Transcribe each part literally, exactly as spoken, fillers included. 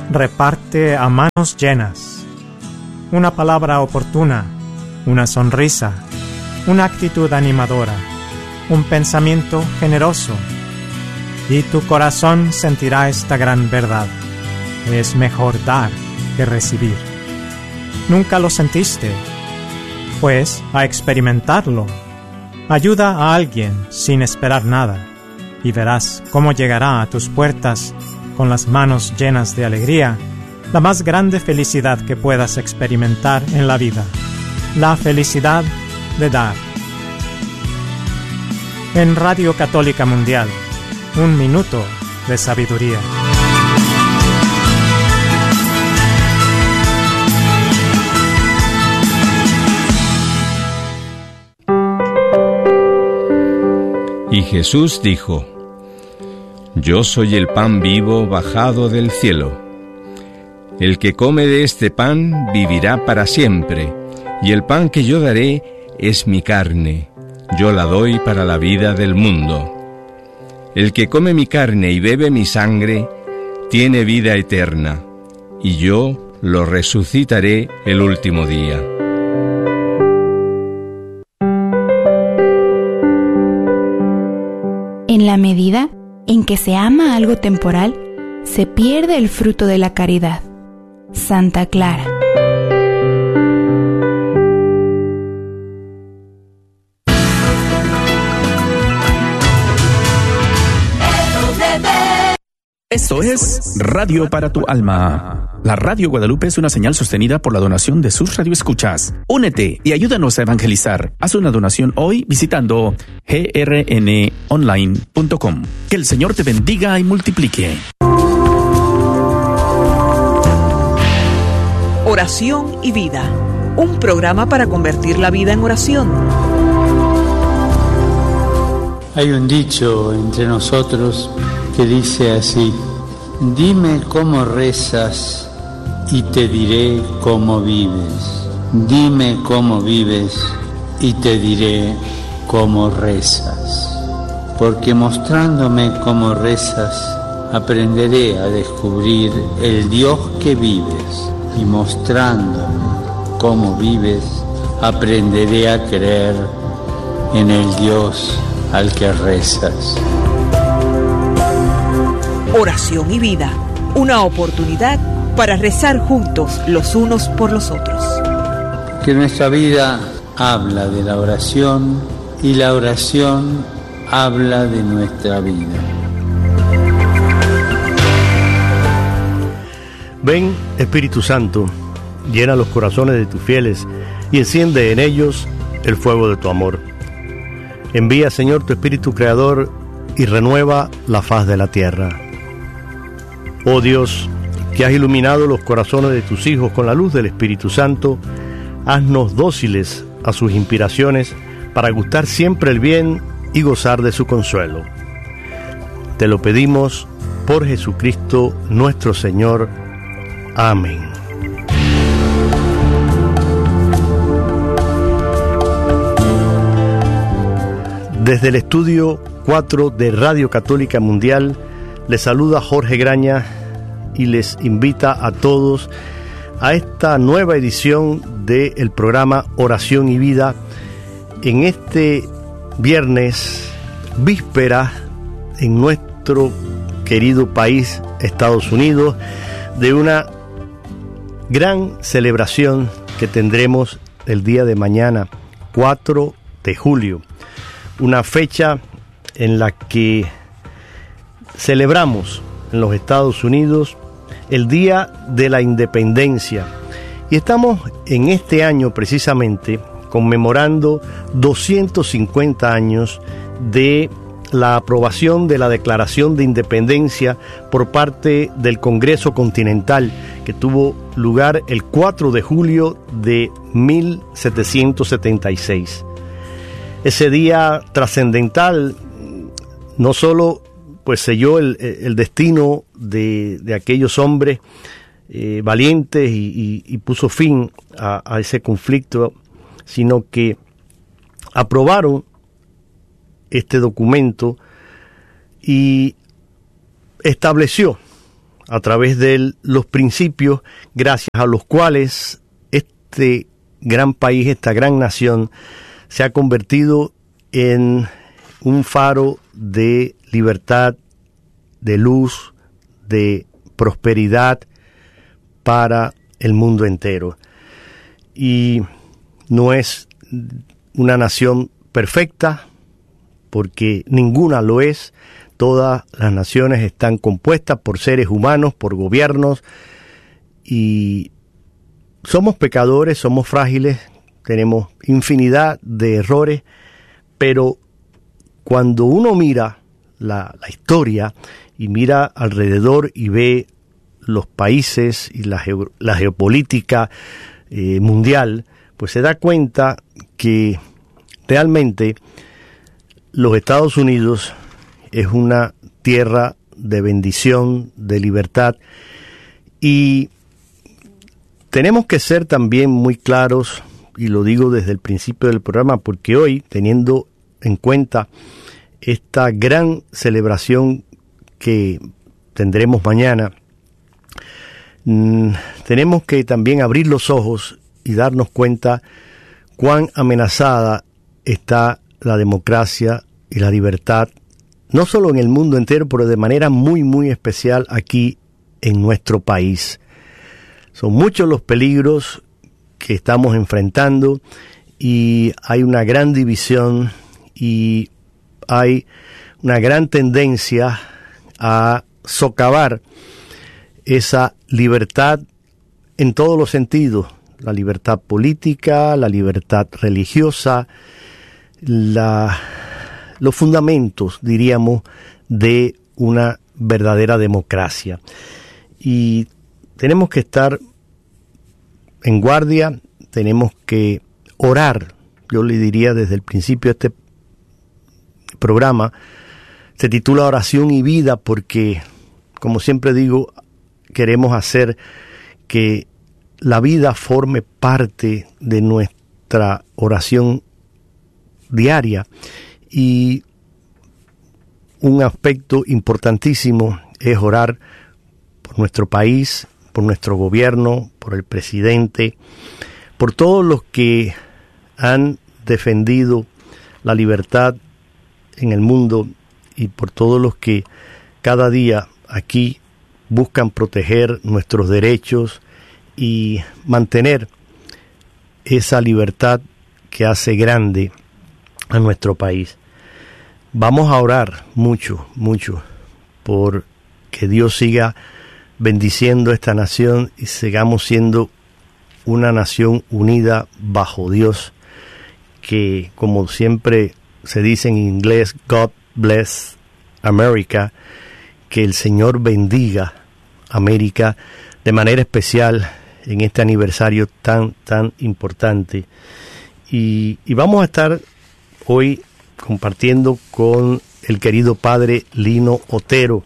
reparte a manos llenas. Una palabra oportuna, una sonrisa, una actitud animadora, un pensamiento generoso, y tu corazón sentirá esta gran verdad: es mejor dar que recibir. ¿Nunca lo sentiste? Pues a experimentarlo. Ayuda a alguien sin esperar nada, y verás cómo llegará a tus puertas con las manos llenas de alegría la más grande felicidad que puedas experimentar en la vida, la felicidad de dar. En Radio Católica Mundial, un minuto de sabiduría. Y Jesús dijo: Yo soy el pan vivo bajado del cielo. El que come de este pan vivirá para siempre, y el pan que yo daré es mi carne. Yo la doy para la vida del mundo. El que come mi carne y bebe mi sangre tiene vida eterna, y yo lo resucitaré el último día. En la medida en que se ama algo temporal, se pierde el fruto de la caridad. Santa Clara. Esto es Radio para tu Alma. La Radio Guadalupe es una señal sostenida por la donación de sus radioescuchas. Únete y ayúdanos a evangelizar. Haz una donación hoy visitando g r n online punto com. Que el Señor te bendiga y multiplique. Oración y vida. Un programa para convertir la vida en oración. Hay un dicho entre nosotros que dice así: dime cómo rezas y te diré cómo vives. Dime cómo vives y te diré cómo rezas. Porque mostrándome cómo rezas, aprenderé a descubrir el Dios que vives. Y mostrándome cómo vives, aprenderé a creer en el Dios al que rezas. Oración y vida, una oportunidad para rezar juntos los unos por los otros. Que nuestra vida habla de la oración y la oración habla de nuestra vida. Ven, Espíritu Santo, llena los corazones de tus fieles y enciende en ellos el fuego de tu amor. Envía, Señor, tu Espíritu Creador y renueva la faz de la tierra. Oh Dios, que has iluminado los corazones de tus hijos con la luz del Espíritu Santo, haznos dóciles a sus inspiraciones para gustar siempre el bien y gozar de su consuelo. Te lo pedimos por Jesucristo nuestro Señor. Amén. Desde el estudio cuatro de Radio Católica Mundial, les saluda Jorge Graña y les invita a todos a esta nueva edición del programa Oración y Vida en este viernes, víspera en nuestro querido país, Estados Unidos, de una gran celebración que tendremos el día de mañana, cuatro de julio, una fecha en la que celebramos en los Estados Unidos el Día de la Independencia, y estamos en este año precisamente conmemorando doscientos cincuenta años de la aprobación de la Declaración de Independencia por parte del Congreso Continental, que tuvo lugar el cuatro de julio de mil setecientos setenta y seis. Ese día trascendental no solo pues selló el, el destino de, de aquellos hombres eh, valientes y, y, y puso fin a, a ese conflicto, sino que aprobaron este documento y estableció a través de los principios gracias a los cuales este gran país, esta gran nación, se ha convertido en un faro de libertad, de luz, de prosperidad para el mundo entero. Y no es una nación perfecta, porque ninguna lo es. Todas las naciones están compuestas por seres humanos, por gobiernos, y somos pecadores, somos frágiles, tenemos infinidad de errores, pero cuando uno mira la, la historia y mira alrededor y ve los países y la, geo, la geopolítica eh, mundial, pues se da cuenta que realmente los Estados Unidos es una tierra de bendición, de libertad, y tenemos que ser también muy claros, y lo digo desde el principio del programa, porque hoy, teniendo en cuenta esta gran celebración que tendremos mañana, mmm, tenemos que también abrir los ojos y darnos cuenta cuán amenazada está la democracia y la libertad, no solo en el mundo entero, pero de manera muy, muy especial aquí en nuestro país. Son muchos los peligros que estamos enfrentando y hay una gran división y hay una gran tendencia a socavar esa libertad en todos los sentidos, la libertad política, la libertad religiosa, la los fundamentos, diríamos, de una verdadera democracia. Y tenemos que estar en guardia, tenemos que orar. Yo le diría desde el principio este programa, se titula Oración y Vida, porque, como siempre digo, queremos hacer que la vida forme parte de nuestra oración diaria. Y un aspecto importantísimo es orar por nuestro país, por nuestro gobierno, por el presidente, por todos los que han defendido la libertad en el mundo y por todos los que cada día aquí buscan proteger nuestros derechos y mantener esa libertad que hace grande a nuestro país. Vamos a orar mucho, mucho, por que Dios siga bendiciendo esta nación y sigamos siendo una nación unida bajo Dios, que, como siempre se dice en inglés, God bless America, que el Señor bendiga América de manera especial en este aniversario tan, tan importante. Y, y vamos a estar hoy compartiendo con el querido padre Lino Otero,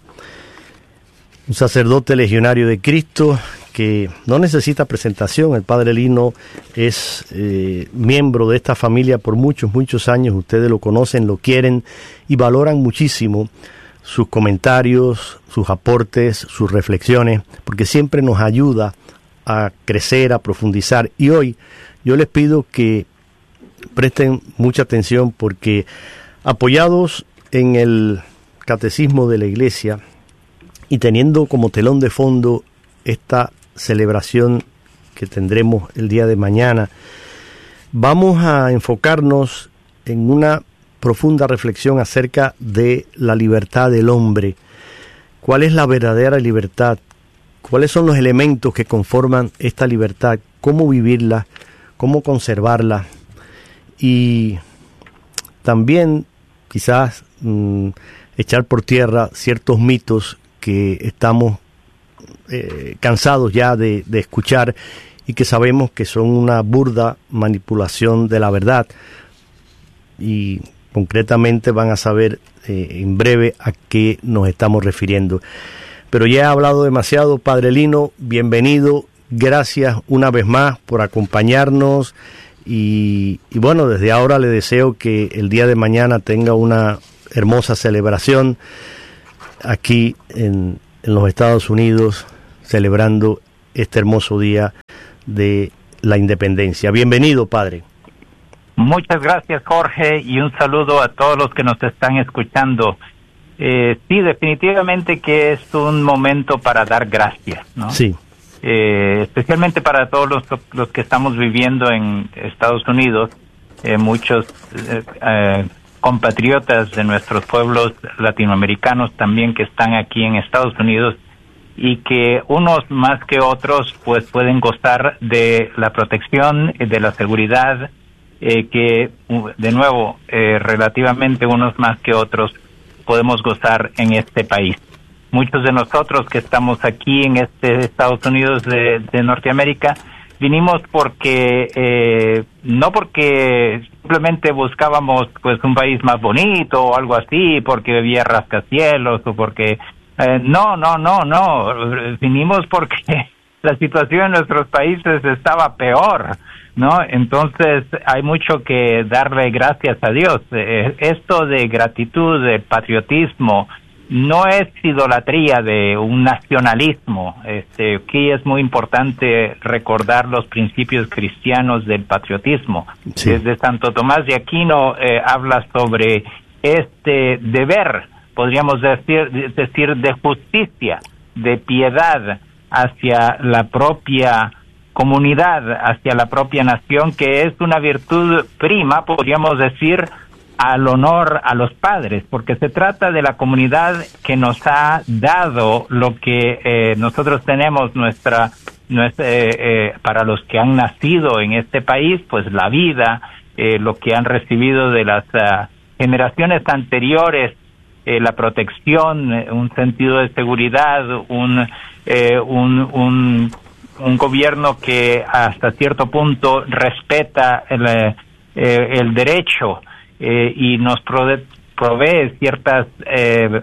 un sacerdote legionario de Cristo que no necesita presentación. El padre Lino es eh, miembro de esta familia por muchos, muchos años. Ustedes lo conocen, lo quieren y valoran muchísimo sus comentarios, sus aportes, sus reflexiones, porque siempre nos ayuda a crecer, a profundizar. Y hoy yo les pido que presten mucha atención, porque apoyados en el catecismo de la Iglesia y teniendo como telón de fondo esta celebración que tendremos el día de mañana, vamos a enfocarnos en una profunda reflexión acerca de la libertad del hombre. ¿Cuál es la verdadera libertad? ¿Cuáles son los elementos que conforman esta libertad? ¿Cómo vivirla? ¿Cómo conservarla? Y también quizás mmm, echar por tierra ciertos mitos que estamos eh, cansados ya de, de escuchar y que sabemos que son una burda manipulación de la verdad. Y concretamente van a saber eh, en breve a qué nos estamos refiriendo. Pero ya he hablado demasiado, padre Lino, bienvenido, gracias una vez más por acompañarnos y, y bueno, desde ahora le deseo que el día de mañana tenga una hermosa celebración aquí en, en los Estados Unidos celebrando este hermoso día de la independencia. Bienvenido, padre. Muchas gracias, Jorge, y un saludo a todos los que nos están escuchando. Eh, sí, definitivamente que es un momento para dar gracias, ¿no? Sí. Eh, especialmente para todos los, los que estamos viviendo en Estados Unidos, eh, muchos eh, eh, compatriotas de nuestros pueblos latinoamericanos también que están aquí en Estados Unidos, y que unos más que otros pues pueden gozar de la protección, de la seguridad, eh, que de nuevo eh, relativamente unos más que otros podemos gozar en este país. Muchos de nosotros que estamos aquí en este Estados Unidos de, de Norteamérica vinimos porque eh, no porque simplemente buscábamos pues un país más bonito o algo así, porque había rascacielos o porque eh, no, no, no, no, vinimos porque la situación en nuestros países estaba peor, ¿no? Entonces hay mucho que darle gracias a Dios. Eh, esto de gratitud, de patriotismo, no es idolatría de un nacionalismo. Este, aquí es muy importante recordar los principios cristianos del patriotismo. Sí. Desde Santo Tomás de Aquino eh, habla sobre este deber, podríamos decir, decir de justicia, de piedad hacia la propia comunidad, hacia la propia nación, que es una virtud prima, podríamos decir, al honor a los padres, porque se trata de la comunidad que nos ha dado lo que eh, nosotros tenemos, nuestra, nuestra eh, eh, para los que han nacido en este país, pues la vida, eh, lo que han recibido de las uh, generaciones anteriores, eh, la protección, eh, un sentido de seguridad, un, eh, un, un, un gobierno que hasta cierto punto respeta el, eh, el derecho, Eh, y nos prove provee ciertos eh,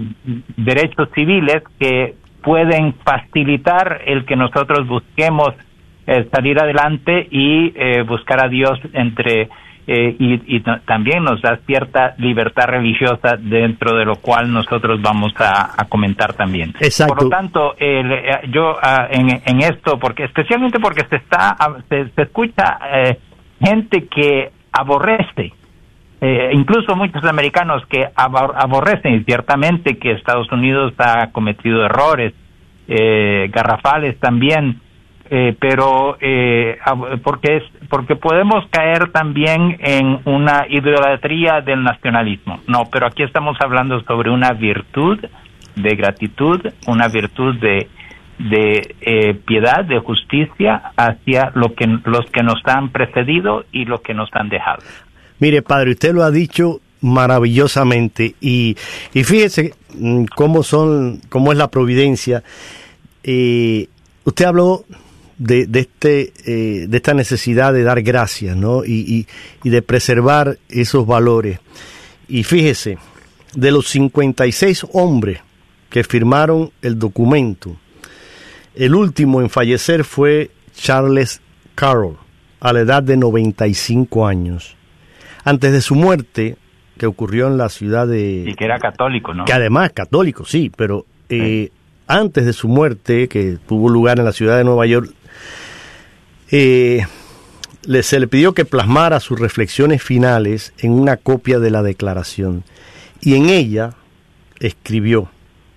derechos civiles que pueden facilitar el que nosotros busquemos eh, salir adelante y eh, buscar a Dios entre eh, y, y no, también nos da cierta libertad religiosa, dentro de lo cual nosotros vamos a, a comentar también. Exacto. Por lo tanto, el, eh, yo uh, en, en esto, porque especialmente porque se está se, se escucha eh, gente que aborrece. Eh, incluso muchos americanos que abor aborrecen ciertamente que Estados Unidos ha cometido errores eh, garrafales también, eh, pero eh, porque es porque podemos caer también en una idolatría del nacionalismo. No, pero aquí estamos hablando sobre una virtud de gratitud, una virtud de de eh, piedad, de justicia hacia lo que los que nos han precedido y lo que nos han dejado. Mire, padre, usted lo ha dicho maravillosamente y, y fíjese cómo son, cómo es la providencia. Eh, usted habló de, de este, eh, de esta necesidad de dar gracias, ¿no? Y, y, y de preservar esos valores. Y fíjese, de los cincuenta y seis hombres que firmaron el documento, el último en fallecer fue Charles Carroll, a la edad de noventa y cinco años. Antes de su muerte, que ocurrió en la ciudad de... Y que era católico, ¿no? Que además católico, sí, pero eh, sí. Antes de su muerte, que tuvo lugar en la ciudad de Nueva York, eh, le, se le pidió que plasmara sus reflexiones finales en una copia de la declaración. Y en ella escribió: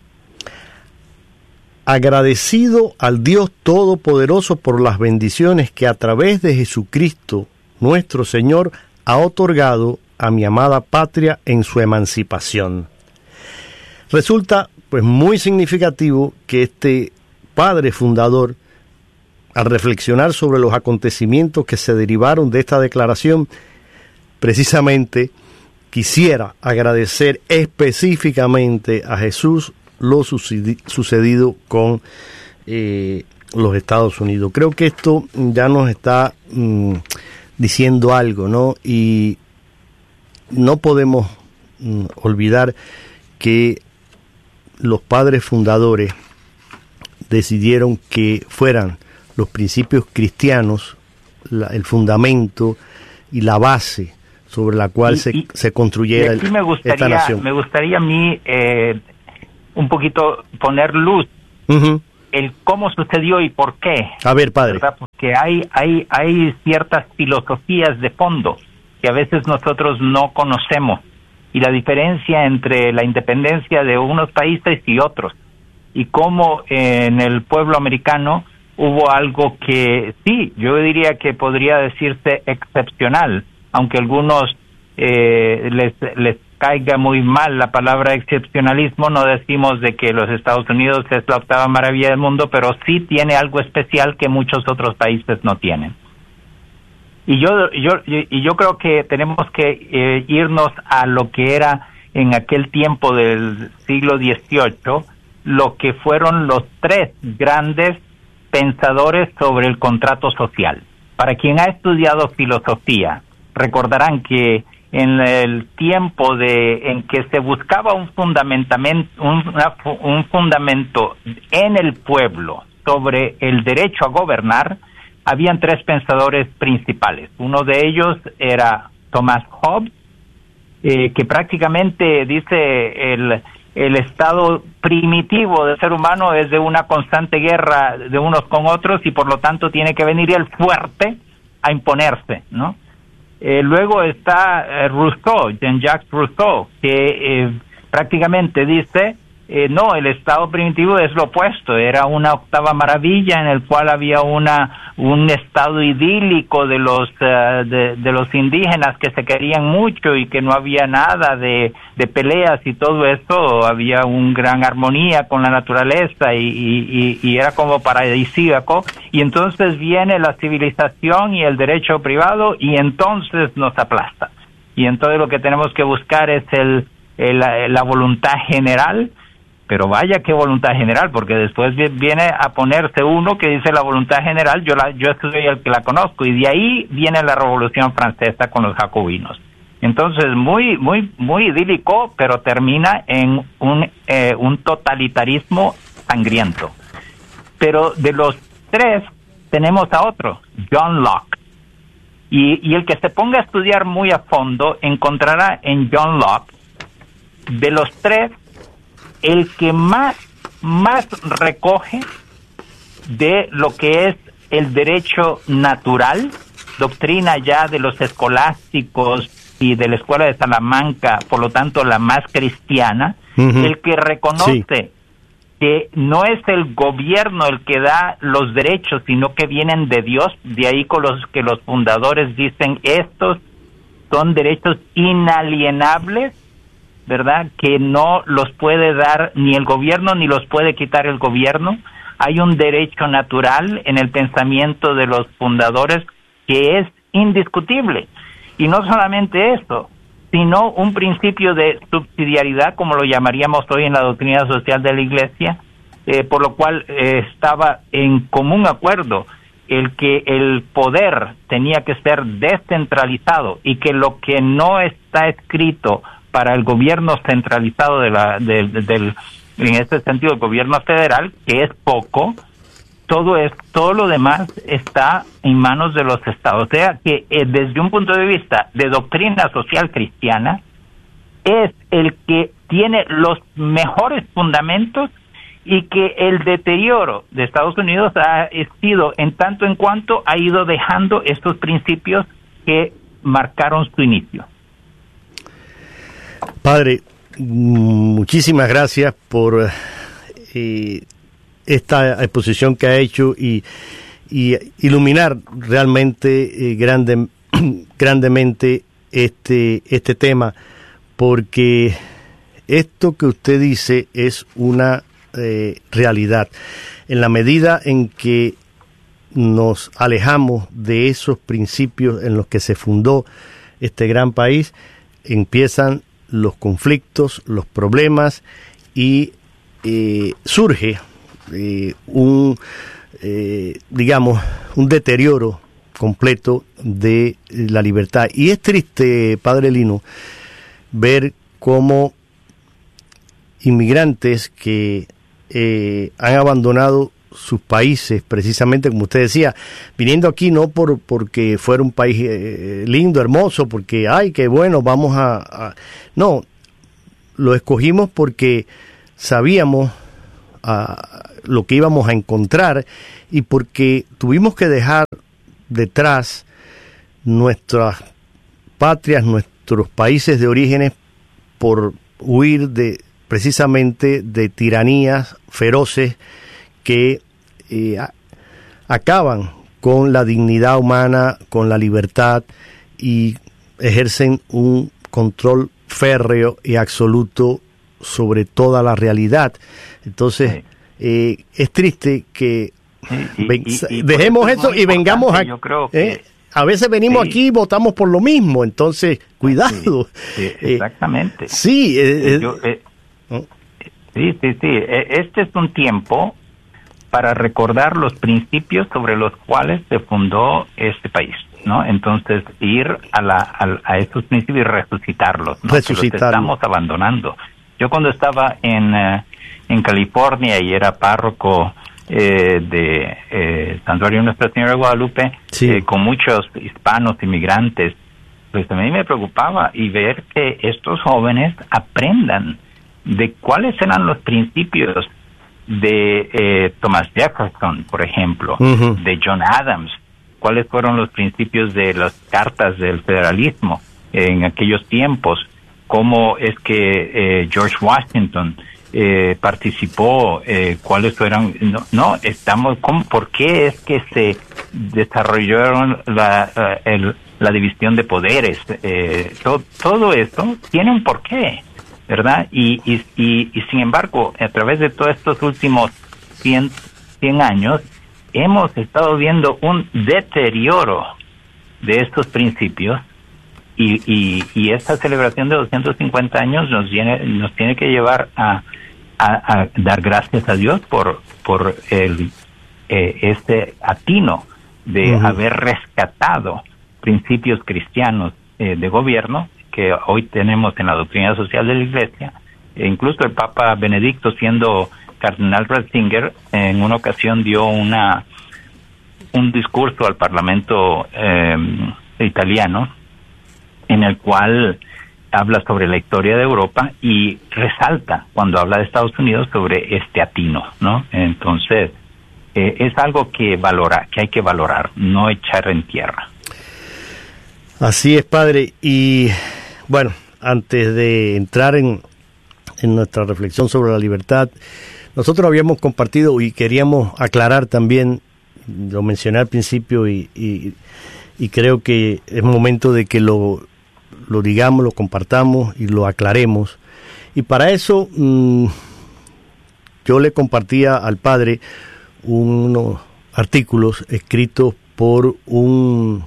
agradecido al Dios Todopoderoso por las bendiciones que a través de Jesucristo, nuestro Señor, ha otorgado a mi amada patria en su emancipación. Resulta pues muy significativo que este padre fundador, al reflexionar sobre los acontecimientos que se derivaron de esta declaración, precisamente quisiera agradecer específicamente a Jesús lo sucedido con eh, los Estados Unidos. Creo que esto ya nos está mmm, diciendo algo, ¿no? Y no podemos mm, olvidar que los padres fundadores decidieron que fueran los principios cristianos la, el fundamento y la base sobre la cual y, se, y, se construyera y aquí me gustaría, esta nación. Me gustaría a mí eh, un poquito poner luz Uh-huh. el cómo sucedió y por qué. A ver, padre. ¿Verdad? Porque hay, hay, hay ciertas filosofías de fondo que a veces nosotros no conocemos, y la diferencia entre la independencia de unos países y otros, y cómo en el pueblo americano hubo algo que sí, yo diría que podría decirse excepcional, aunque a algunos eh, les, les caiga muy mal la palabra excepcionalismo. No decimos de que los Estados Unidos es la octava maravilla del mundo, pero sí tiene algo especial que muchos otros países no tienen. Y yo yo y yo creo que tenemos que eh, irnos a lo que era en aquel tiempo del siglo dieciocho, lo que fueron los tres grandes pensadores sobre el contrato social. Para quien ha estudiado filosofía, recordarán que en el tiempo de en que se buscaba un fundamentamiento, un, una, un fundamento en el pueblo sobre el derecho a gobernar, habían tres pensadores principales. Uno de ellos era Thomas Hobbes, eh, que prácticamente dice el el estado primitivo del ser humano es de una constante guerra de unos con otros, y por lo tanto tiene que venir el fuerte a imponerse, ¿no? Eh, luego está eh, Rousseau, Jean-Jacques Rousseau, que eh, prácticamente dice, eh, no, el estado primitivo es lo opuesto, era una octava maravilla en el cual había una un estado idílico de los uh, de, de los indígenas que se querían mucho y que no había nada de, de peleas y todo eso, había una gran armonía con la naturaleza y, y, y era como paradisíaco, y entonces viene la civilización y el derecho privado y entonces nos aplasta. Y entonces lo que tenemos que buscar es el, el la voluntad general. Pero vaya qué voluntad general, porque después viene a ponerse uno que dice la voluntad general, yo la yo soy el que la conozco, y de ahí viene la Revolución Francesa con los jacobinos. Entonces, muy muy muy idílico, pero termina en un eh, un totalitarismo sangriento. Pero de los tres tenemos a otro, John Locke. Y, y el que se ponga a estudiar muy a fondo encontrará en John Locke, de los tres, el que más, más recoge de lo que es el derecho natural, doctrina ya de los escolásticos y de la Escuela de Salamanca, por lo tanto la más cristiana, uh-huh. El que reconoce sí. que no es el gobierno el que da los derechos, sino que vienen de Dios, de ahí con los que los fundadores dicen, estos son derechos inalienables, ¿verdad?, que no los puede dar ni el gobierno ni los puede quitar el gobierno. Hay un derecho natural en el pensamiento de los fundadores que es indiscutible. Y no solamente eso, sino un principio de subsidiariedad, como lo llamaríamos hoy en la doctrina social de la Iglesia, eh, por lo cual eh, estaba en común acuerdo el que el poder tenía que ser descentralizado y que lo que no está escrito para el gobierno centralizado de la de, de, del en este sentido el gobierno federal, que es poco, todo es todo lo demás está en manos de los estados. O sea que eh, desde un punto de vista de doctrina social cristiana es el que tiene los mejores fundamentos, y que el deterioro de Estados Unidos ha sido en tanto en cuanto ha ido dejando estos principios que marcaron su inicio. Padre, muchísimas gracias por eh, esta exposición que ha hecho y, y iluminar realmente eh, grande, grandemente este, este tema, porque esto que usted dice es una eh, realidad. En la medida en que nos alejamos de esos principios en los que se fundó este gran país, empiezan los conflictos, los problemas, y eh, surge eh, un, eh, digamos, un deterioro completo de la libertad. Y es triste, Padre Lino, ver cómo inmigrantes que eh, han abandonado sus países, precisamente como usted decía, viniendo aquí no por porque fuera un país eh, lindo, hermoso, porque ay, qué bueno, vamos a, a... No, lo escogimos porque sabíamos uh, lo que íbamos a encontrar y porque tuvimos que dejar detrás nuestras patrias, nuestros países de orígenes por huir de precisamente de tiranías feroces que eh, a, acaban con la dignidad humana, con la libertad y ejercen un control férreo y absoluto sobre toda la realidad. Entonces, sí. eh, es triste que y, ven, y, y, y dejemos eso y vengamos a... Yo creo que, eh, a veces venimos sí. aquí y votamos por lo mismo, entonces, cuidado. Sí, sí, exactamente. Eh, sí, eh, yo, eh, ¿no? sí, sí, sí. Este es un tiempo para recordar los principios sobre los cuales se fundó este país, ¿no? Entonces, ir a, la, a, a esos principios y resucitarlos, ¿no? Resucitarlos. Que los estamos abandonando. Yo cuando estaba en, uh, en California y era párroco eh, de eh, Santuario Nuestra Señora de Guadalupe, sí. eh, con muchos hispanos inmigrantes, pues a mí me preocupaba y ver que estos jóvenes aprendan de cuáles eran los principios de eh, Thomas Jefferson, por ejemplo, uh-huh. de John Adams, cuáles fueron los principios de las cartas del federalismo en aquellos tiempos, cómo es que eh, George Washington eh, participó, eh, cuáles eran, no, no estamos, ¿cómo, por qué es que se desarrollaron la, uh, el, la división de poderes, eh, to, todo esto tiene un porqué, ¿verdad? Y, y, y, y sin embargo, a través de todos estos últimos cien, cien años, hemos estado viendo un deterioro de estos principios y, y, y esta celebración de doscientos cincuenta años nos tiene, nos tiene que llevar a, a, a dar gracias a Dios por, por el, eh, este atino de uh-huh. haber rescatado principios cristianos eh, de gobierno que hoy tenemos en la doctrina social de la Iglesia. E incluso el Papa Benedicto, siendo cardenal Ratzinger, en una ocasión dio una un discurso al Parlamento eh, italiano en el cual habla sobre la historia de Europa y resalta cuando habla de Estados Unidos sobre este atino, ¿no? Entonces eh, es algo que valora, que hay que valorar, no echar en tierra. Así es, padre. Y bueno, antes de entrar en, en nuestra reflexión sobre la libertad, nosotros habíamos compartido y queríamos aclarar también, lo mencioné al principio y, y, y creo que es momento de que lo, lo digamos, lo compartamos y lo aclaremos. Y para eso mmm, yo le compartía al padre unos artículos escritos por un,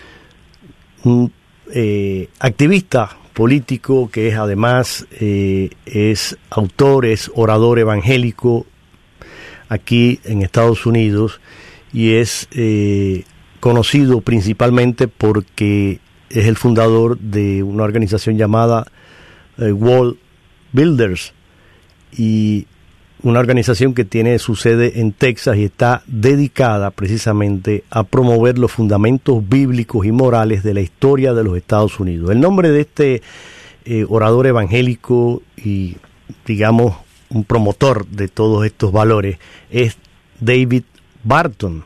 un eh, activista político que es además eh, es autor, es orador evangélico aquí en Estados Unidos y es eh, conocido principalmente porque es el fundador de una organización llamada eh, Wall Builders, y una organización que tiene su sede en Texas y está dedicada precisamente a promover los fundamentos bíblicos y morales de la historia de los Estados Unidos. El nombre de este eh, orador evangélico y, digamos, un promotor de todos estos valores es David Barton,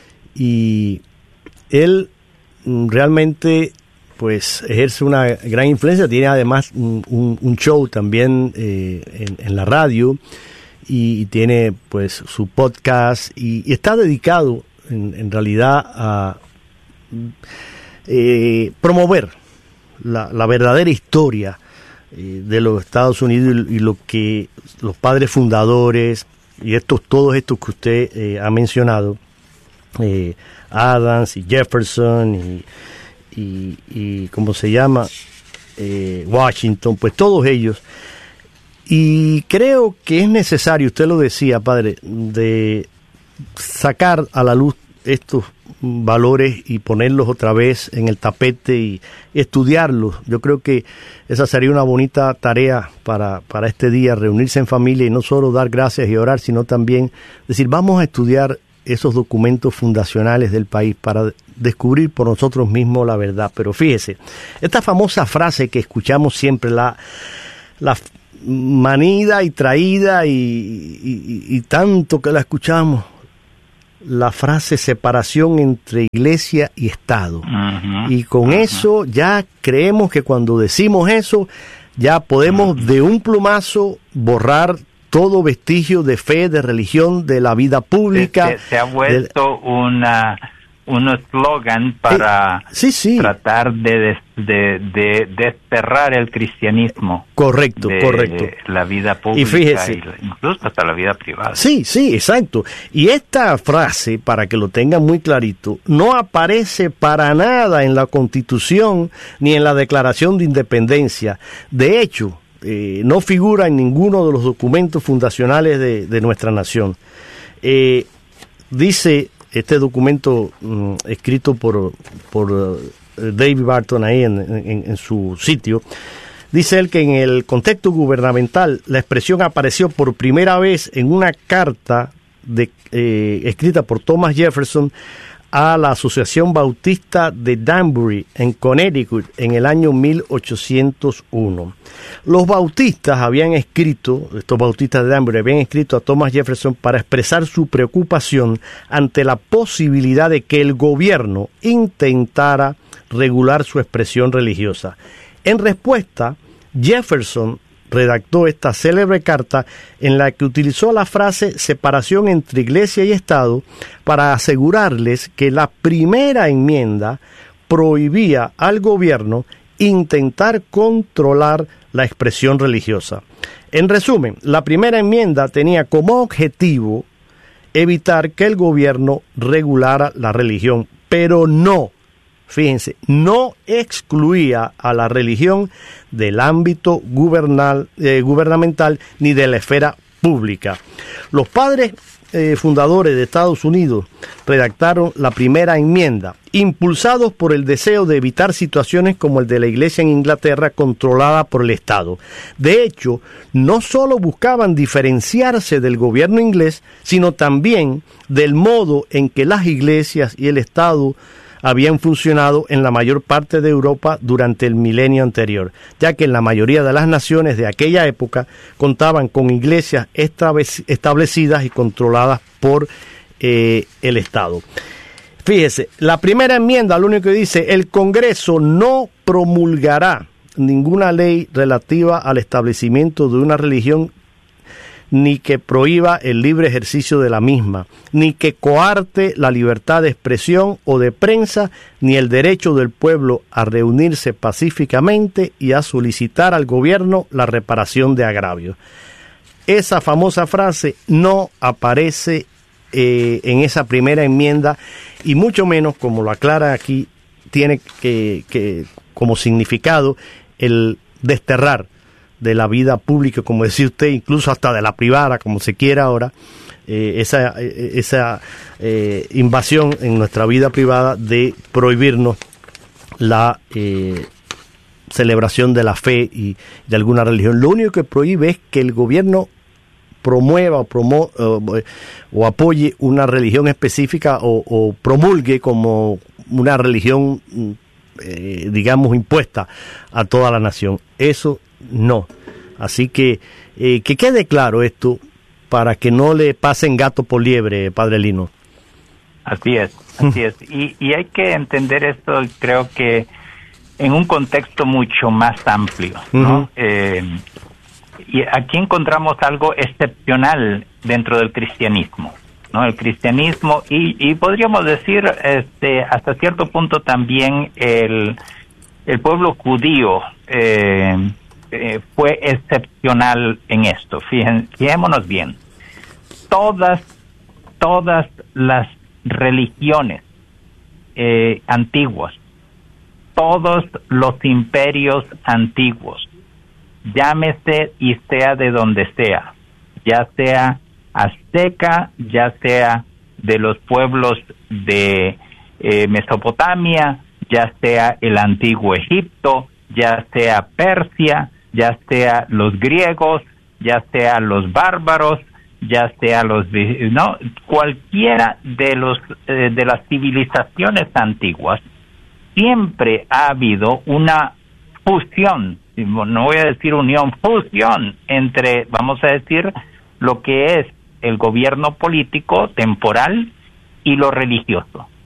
y él realmente pues ejerce una gran influencia. Tiene además un, un, un show también eh, en, en la radio, y, y tiene pues su podcast y, y está dedicado en, en realidad a eh, promover la, la verdadera historia eh, de los Estados Unidos y, y lo que los padres fundadores y estos todos estos que usted eh, ha mencionado, eh, Adams y Jefferson y y, y ¿cómo se llama? Eh, Washington, pues todos ellos. Y creo que es necesario, usted lo decía, padre, de sacar a la luz estos valores y ponerlos otra vez en el tapete y estudiarlos. Yo creo que esa sería una bonita tarea para, para este día, reunirse en familia y no solo dar gracias y orar, sino también decir, vamos a estudiar esos documentos fundacionales del país para descubrir por nosotros mismos la verdad. Pero fíjese, esta famosa frase que escuchamos siempre, la, la manida y traída y, y, y tanto que la escuchamos, la frase separación entre iglesia y Estado. Uh-huh. Y con uh-huh. eso ya creemos que cuando decimos eso, ya podemos uh-huh. de un plumazo borrar todo vestigio de fe, de religión, de la vida pública. Se, se, se ha vuelto de, una... un eslogan para eh, sí, sí. tratar de, de, de desterrar el cristianismo. Correcto, de correcto. La vida pública y fíjese, y incluso hasta la vida privada. Sí, sí, exacto. Y esta frase, para que lo tengan muy clarito, no aparece para nada en la Constitución ni en la Declaración de Independencia. De hecho, eh, no figura en ninguno de los documentos fundacionales de, de nuestra nación. Eh, dice... Este documento um, escrito por, por uh, David Barton ahí en, en, en su sitio, dice él que en el contexto gubernamental la expresión apareció por primera vez en una carta de, eh, escrita por Thomas Jefferson a la Asociación Bautista de Danbury en Connecticut en el año mil ochocientos uno. Los bautistas habían escrito, estos bautistas de Danbury habían escrito a Thomas Jefferson para expresar su preocupación ante la posibilidad de que el gobierno intentara regular su expresión religiosa. En respuesta, Jefferson redactó esta célebre carta en la que utilizó la frase separación entre iglesia y Estado para asegurarles que la primera enmienda prohibía al gobierno intentar controlar la expresión religiosa. En resumen, la primera enmienda tenía como objetivo evitar que el gobierno regulara la religión, pero no, fíjense, no excluía a la religión del ámbito gubernal, eh, gubernamental ni de la esfera pública. Los padres eh, fundadores de Estados Unidos redactaron la primera enmienda, impulsados por el deseo de evitar situaciones como el de la Iglesia en Inglaterra controlada por el Estado. De hecho, no solo buscaban diferenciarse del gobierno inglés, sino también del modo en que las iglesias y el Estado habían funcionado en la mayor parte de Europa durante el milenio anterior, ya que en la mayoría de las naciones de aquella época contaban con iglesias establecidas y controladas por eh, el Estado. Fíjese, la primera enmienda lo único que dice, el Congreso no promulgará ninguna ley relativa al establecimiento de una religión ni que prohíba el libre ejercicio de la misma, ni que coarte la libertad de expresión o de prensa, ni el derecho del pueblo a reunirse pacíficamente y a solicitar al gobierno la reparación de agravios. Esa famosa frase no aparece eh, en esa primera enmienda y mucho menos, como lo aclara aquí, tiene que, que como significado el desterrar de la vida pública, como decía usted, incluso hasta de la privada, como se quiera ahora, eh, esa, esa eh, invasión en nuestra vida privada de prohibirnos la eh, celebración de la fe y de alguna religión. Lo único que prohíbe es que el gobierno promueva o, promo, eh, o apoye una religión específica o, o promulgue como una religión, eh, digamos, impuesta a toda la nación. Eso no. Así que eh, que quede claro esto para que no le pasen gato por liebre, Padre Lino. Así es, así es. Y, y hay que entender esto, creo que en un contexto mucho más amplio, ¿no? Uh-huh. Eh, y aquí encontramos algo excepcional dentro del cristianismo, ¿no? El cristianismo y, y podríamos decir este hasta cierto punto también el, el pueblo judío eh, eh, fue excepcional en esto. Fíjen, fijémonos bien. Todas, todas las religiones eh, antiguas, todos los imperios antiguos, llámese y sea de donde sea, ya sea azteca, ya sea de los pueblos de eh, Mesopotamia, ya sea el antiguo Egipto, ya sea Persia, ya sea los griegos, ya sea los bárbaros, ya sea los no cualquiera de los eh, de las civilizaciones antiguas, siempre ha habido una fusión no voy a decir unión, fusión entre, vamos a decir, lo que es el gobierno político temporal y lo religioso.